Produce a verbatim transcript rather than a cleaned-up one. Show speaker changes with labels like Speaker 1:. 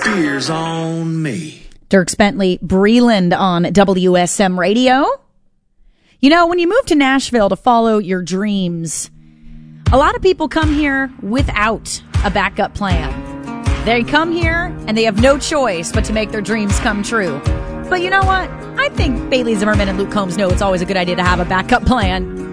Speaker 1: fears on me.
Speaker 2: Dierks Bentley, Breland on W S M Radio. You know, when you move to Nashville to follow your dreams, a lot of people come here without a backup plan. They come here and they have no choice but to make their dreams come true. But you know what? I think Bailey Zimmerman and Luke Combs know it's always a good idea to have a backup plan.